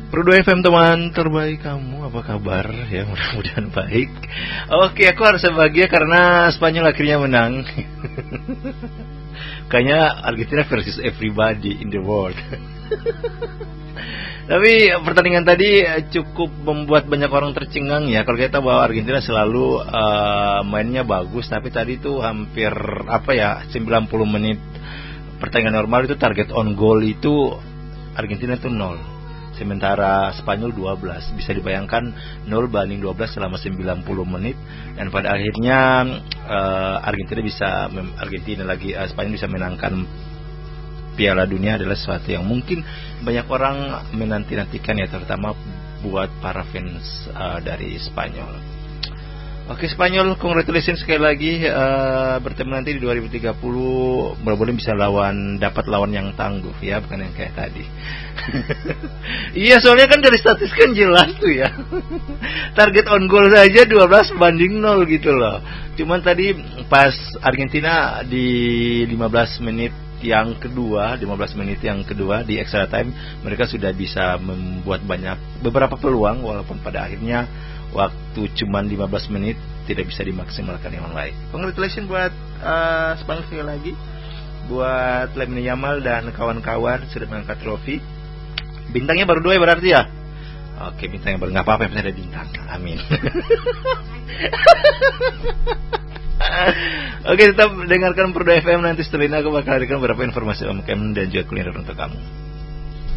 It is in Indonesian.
Perdo FM teman terbaik kamu, apa kabar? Ya mudah-mudahan baik. Oke, aku harus bahagia karena Spanyol akhirnya menang. Kayaknya Argentina versus everybody in the world. Tapi pertandingan tadi cukup membuat banyak orang tercengang ya. Kalau kita tahu bahwa Argentina selalu mainnya bagus, tapi tadi tuh hampir 90 menit pertandingan normal itu target on goal itu Argentina itu 0. Sementara Spanyol 12. Bisa dibayangkan 0 banding 12 selama 90 menit. Dan pada akhirnya Spanyol bisa menangkan Piala Dunia adalah sesuatu yang mungkin banyak orang menanti-nantikan ya, terutama buat para fans dari Spanyol. Oke, Spanyol, congratulations sekali lagi, bertemu nanti di 2030. Mudah-mudahan bisa dapat lawan yang tangguh ya, bukan yang kayak tadi. Iya, soalnya kan dari statis kan jelas tuh ya. Target on goal saja 12 banding 0 gitu loh. Cuman tadi pas Argentina di 15 menit yang kedua di extra time, mereka sudah bisa membuat beberapa peluang, walaupun pada akhirnya waktu cuma 15 menit tidak bisa dimaksimalkan yang lain. Congratulations buat Spanyol sekali lagi, buat Lamine Yamal dan kawan-kawan sudah mengangkat trofi. Bintangnya baru 2 berarti ya? Oke, bintangnya baru, nggak apa-apa yang ada bintang. Amin. Oke, tetap dengarkan Perdo FM. Nanti setelah ini aku bakal hadirkan beberapa informasi UMKM dan juga kuliner untuk kamu.